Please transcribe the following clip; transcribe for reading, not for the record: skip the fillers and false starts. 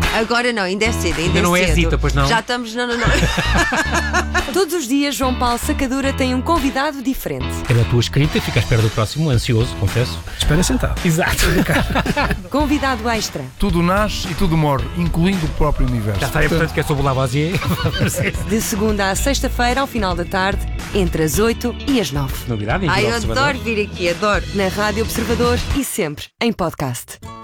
Agora não, ainda é cedo, Ainda não é cedo. Zita, pois não? Já estamos, não. Todos os dias, João Paulo Sacadura tem um convidado diferente. É da tua escrita e fica à espera do próximo, ansioso, confesso. Espera sentado. Exato. Convidado extra. Tudo nasce e tudo morre, incluindo o próprio universo. Já está, é portanto que é sobre o Lavoisier. De segunda à sexta-feira, ao final da tarde, entre as 8 e as 9. Novidade, Ai, eu adoro vir aqui, adoro. Na Rádio Observador e sempre em podcast.